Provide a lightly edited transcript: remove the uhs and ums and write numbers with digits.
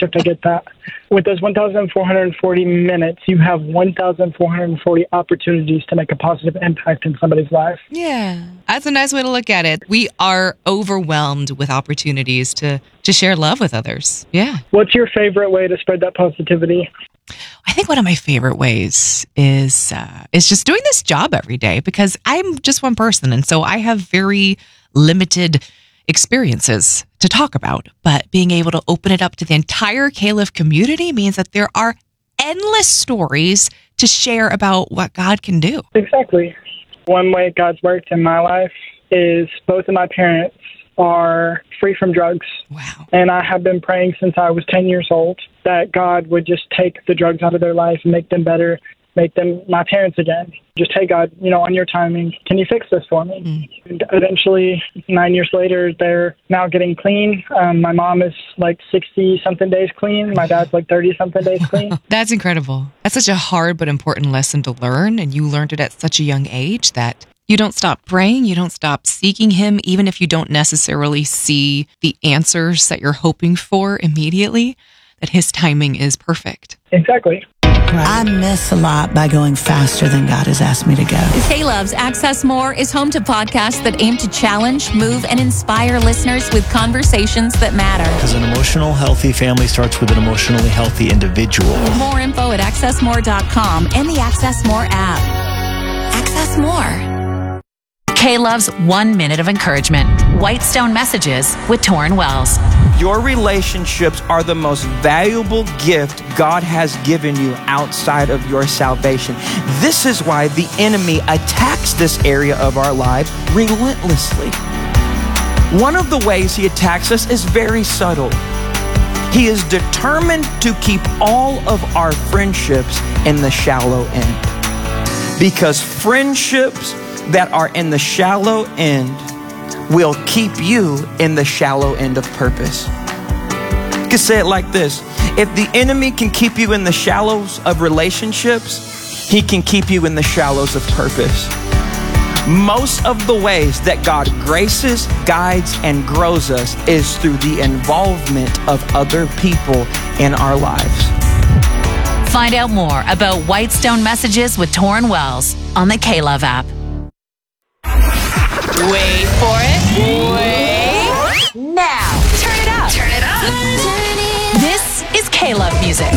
shift, I get that. With those 1,440 minutes, you have 1,440 opportunities to make a positive impact in somebody's life. Yeah, that's a nice way to look at it. We are overwhelmed with opportunities to share love with others. Yeah. What's your favorite way to spread that positivity? I think one of my favorite ways is just doing this job every day, because I'm just one person. And so I have very limited experiences to talk about. But being able to open it up to the entire K-Live community means that there are endless stories to share about what God can do. Exactly. One way God's worked in my life is both of my parents are free from drugs. Wow. And I have been praying since I was 10 years old that God would just take the drugs out of their life and make them better, make them my parents again. Just, hey, God, on your timing, can you fix this for me? And eventually, 9 years later, they're now getting clean. My mom is like 60-something days clean. My dad's like 30-something days clean. That's incredible. That's such a hard but important lesson to learn. And you learned it at such a young age that you don't stop praying, you don't stop seeking him, even if you don't necessarily see the answers that you're hoping for immediately, that his timing is perfect. Exactly. I miss a lot by going faster than God has asked me to go. K-Love's Access More is home to podcasts that aim to challenge, move, and inspire listeners with conversations that matter. Because an emotional, healthy family starts with an emotionally healthy individual. More info at accessmore.com and the Access More app. Access More. K-Love's 1 minute of encouragement. Whitestone Messages with Torrin Wells. Your relationships are the most valuable gift God has given you outside of your salvation. This is why the enemy attacks this area of our lives relentlessly. One of the ways he attacks us is very subtle. He is determined to keep all of our friendships in the shallow end. Because friendships that are in the shallow end will keep you in the shallow end of purpose. You can say it like this: if the enemy can keep you in the shallows of relationships, he can keep you in the shallows of purpose. Most of the ways that God graces, guides, and grows us is through the involvement of other people in our lives. Find out more about Whitestone Messages with Torrin Wells on the K-Love app. Wait for it. Wait. Now. Turn it up. Turn it up. This is K-Love music.